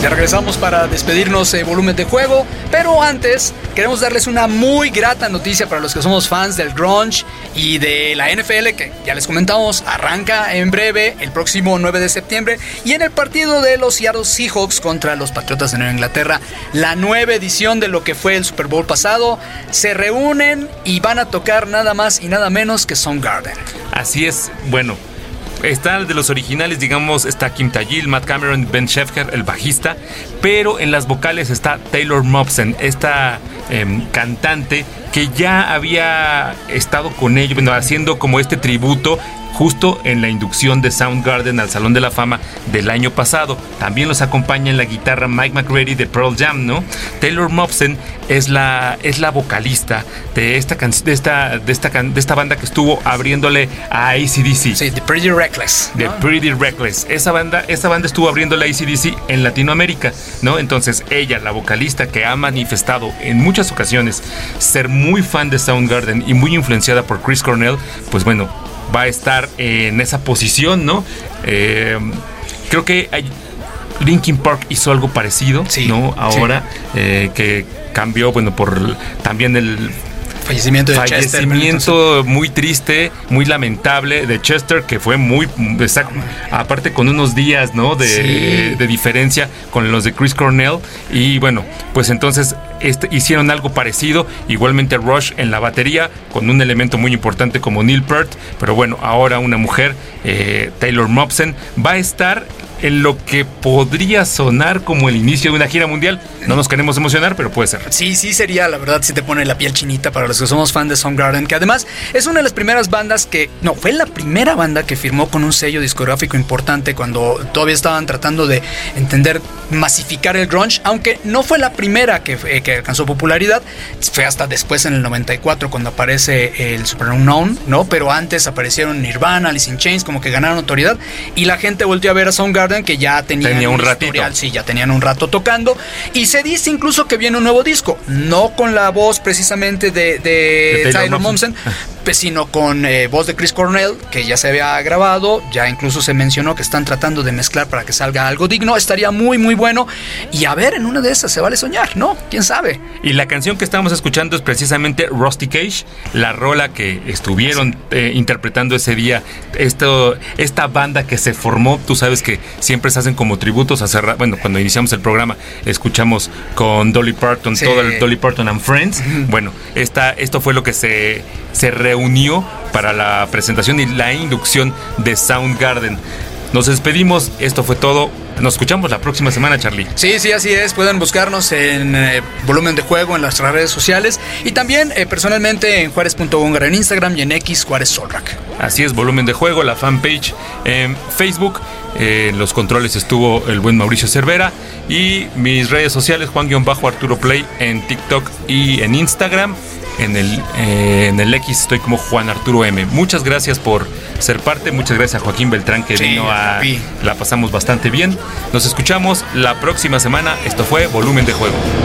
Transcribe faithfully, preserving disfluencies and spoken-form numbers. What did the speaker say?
Ya regresamos para despedirnos de Volumen de Juego, pero antes queremos darles una muy grata noticia para los que somos fans del grunge y de la N F L, que ya les comentamos, arranca en breve el próximo nueve de septiembre, y en el partido de los Seattle Seahawks contra los Patriotas de Nueva Inglaterra, la nueva edición de lo que fue el Super Bowl pasado, se reúnen y van a tocar nada más y nada menos que Soundgarden. Así es, bueno, está el de los originales, digamos, está Kim Thayil, Matt Cameron, Ben Schefter, el bajista, pero en las vocales está Taylor Momsen, esta eh, cantante que ya había estado con ellos, bueno, haciendo como este tributo justo en la inducción de Soundgarden al Salón de la Fama del año pasado. También los acompaña en la guitarra Mike McCready de Pearl Jam, ¿no? Taylor Momsen es la, es la vocalista de esta, can- de, esta, de, esta can- de esta banda que estuvo abriéndole a A C D C. Sí, The Pretty Reckless, The ¿no? Pretty Reckless. Esa banda, esa banda estuvo abriéndole a A C D C en Latinoamérica, ¿no? Entonces ella, la vocalista que ha manifestado en muchas ocasiones ser muy fan de Soundgarden y muy influenciada por Chris Cornell, pues bueno, va a estar en esa posición, ¿no? Eh, creo que hay, Linkin Park hizo algo parecido, sí, ¿no? Ahora, sí. eh, que cambió, bueno, por también el fallecimiento de fallecimiento Chester, muy triste, muy lamentable de Chester, que fue muy exacto, aparte con unos días, ¿no? De, sí. de diferencia con los de Chris Cornell. Y bueno, pues entonces este, hicieron algo parecido, igualmente Rush en la batería, con un elemento muy importante como Neil Peart, pero bueno, ahora una mujer, eh, Taylor Momsen, va a estar en lo que podría sonar como el inicio de una gira mundial. No nos queremos emocionar, pero puede ser. Sí, sí sería, la verdad, si te pone la piel chinita para los que somos fans de Soundgarden, que además es una de las primeras bandas que, no, fue la primera banda que firmó con un sello discográfico importante cuando todavía estaban tratando de entender, masificar el grunge, aunque no fue la primera que, eh, que alcanzó popularidad, fue hasta después en el noventa y cuatro cuando aparece el Superunknown, ¿no? Pero antes aparecieron Nirvana, Alice in Chains, como que ganaron autoridad, y la gente volvió a ver a Soundgarden, que ya tenían Tenía un, un ratito. Historial, sí, ya tenían un rato tocando, y se dice incluso que viene un nuevo disco, no con la voz precisamente de, de, de Taylor Momsen, sino con eh, voz de Chris Cornell, que ya se había grabado, ya incluso se mencionó que están tratando de mezclar para que salga algo digno. Estaría muy muy bueno, y a ver, en una de esas se vale soñar, ¿no? ¿Quién sabe? Y la canción que estamos escuchando es precisamente Rusty Cage, la rola que estuvieron sí. eh, interpretando ese día, esto, esta banda que se formó. Tú sabes que siempre se hacen como tributos a cerrar. Bueno, cuando iniciamos el programa escuchamos con Dolly Parton, sí. todo el Dolly Parton and Friends. Uh-huh. Bueno, esta, esto fue lo que se, se reunió para la presentación y la inducción de Soundgarden. Nos despedimos, esto fue todo. Nos escuchamos la próxima semana, Charlie. Sí, sí, así es. Pueden buscarnos en eh, Volumen de Juego en nuestras redes sociales, y también eh, personalmente en Juárez punto Góngora en Instagram y en X Juárez Solrak. Así es, Volumen de Juego, la fanpage en Facebook. En eh, los controles estuvo el buen Mauricio Cervera, y mis redes sociales, Juan-Arturo Play en TikTok y en Instagram. En el, eh, en el X estoy como Juan Arturo M. Muchas gracias por ser parte. Muchas gracias a Joaquín Beltrán, que sí, vino a... Vi. La pasamos bastante bien. Nos escuchamos la próxima semana. Esto fue Volumen de Juego.